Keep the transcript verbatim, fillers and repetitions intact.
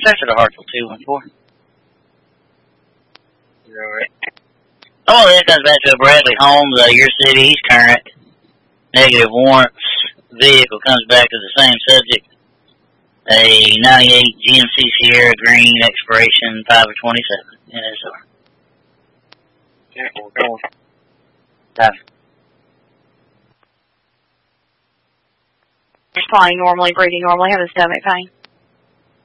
Center to Hartsville two one four. You're alright. Oh, then it comes back to a Bradley Holmes, uh, your city, he's current. Negative warrants. Vehicle comes back to the same subject. A ninety-eight G M C Sierra Green, expiration five of twenty-seven. N S R. Yeah, we're going. Time. Responding normally, breathing normally, having stomach pain.